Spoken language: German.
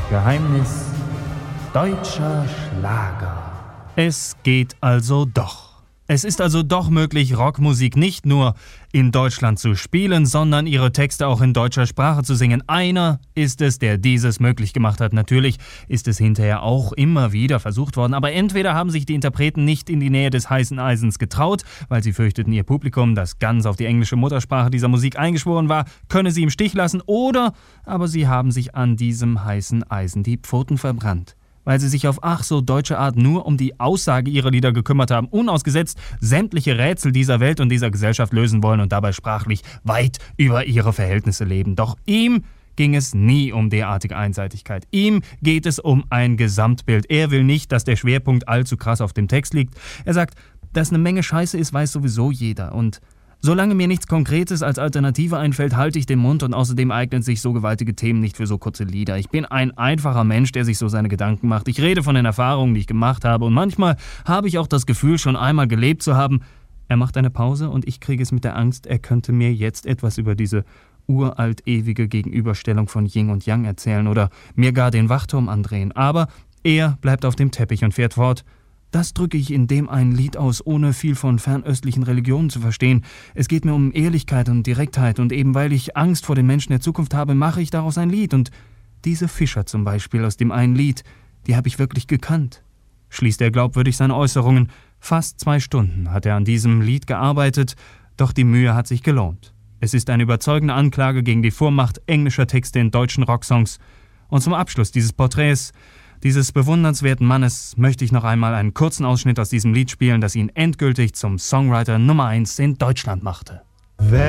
Geheimnis deutscher Schlager. Es geht also doch. Es ist also doch möglich, Rockmusik nicht nur in Deutschland zu spielen, sondern ihre Texte auch in deutscher Sprache zu singen. Einer ist es, der dieses möglich gemacht hat. Natürlich ist es hinterher auch immer wieder versucht worden, aber entweder haben sich die Interpreten nicht in die Nähe des heißen Eisens getraut, weil sie fürchteten, ihr Publikum, das ganz auf die englische Muttersprache dieser Musik eingeschworen war, könne sie im Stich lassen, oder aber sie haben sich an diesem heißen Eisen die Pfoten verbrannt, weil sie sich auf ach so deutsche Art nur um die Aussage ihrer Lieder gekümmert haben, unausgesetzt sämtliche Rätsel dieser Welt und dieser Gesellschaft lösen wollen und dabei sprachlich weit über ihre Verhältnisse leben. Doch ihm ging es nie um derartige Einseitigkeit. Ihm geht es um ein Gesamtbild. Er will nicht, dass der Schwerpunkt allzu krass auf dem Text liegt. Er sagt, dass eine Menge Scheiße ist, weiß sowieso jeder. Und solange mir nichts Konkretes als Alternative einfällt, halte ich den Mund, und außerdem eignen sich so gewaltige Themen nicht für so kurze Lieder. Ich bin ein einfacher Mensch, der sich so seine Gedanken macht. Ich rede von den Erfahrungen, die ich gemacht habe, und manchmal habe ich auch das Gefühl, schon einmal gelebt zu haben. Er macht eine Pause und ich kriege es mit der Angst, er könnte mir jetzt etwas über diese uralt ewige Gegenüberstellung von Yin und Yang erzählen oder mir gar den Wachturm andrehen. Aber er bleibt auf dem Teppich und fährt fort. Das drücke ich in dem einen Lied aus, ohne viel von fernöstlichen Religionen zu verstehen. Es geht mir um Ehrlichkeit und Direktheit, und eben weil ich Angst vor den Menschen der Zukunft habe, mache ich daraus ein Lied. Und diese Fischer zum Beispiel aus dem einen Lied, die habe ich wirklich gekannt. Schließt er glaubwürdig seine Äußerungen. Fast 2 Stunden hat er an diesem Lied gearbeitet, doch die Mühe hat sich gelohnt. Es ist eine überzeugende Anklage gegen die Vormacht englischer Texte in deutschen Rocksongs. Und zum Abschluss dieses Porträts dieses bewundernswerten Mannes möchte ich noch einmal einen kurzen Ausschnitt aus diesem Lied spielen, das ihn endgültig zum Songwriter Nummer 1 in Deutschland machte.